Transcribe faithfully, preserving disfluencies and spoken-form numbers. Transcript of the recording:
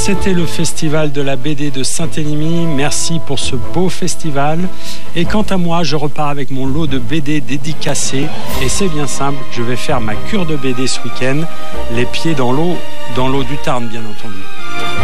C'était le festival de la B D de Saint-Élimie. Merci pour ce beau festival. Et quant à moi, je repars avec mon lot de B D dédicacés. Et c'est bien simple, je vais faire ma cure de B D ce week-end. Les pieds dans l'eau, dans l'eau du Tarn, bien entendu.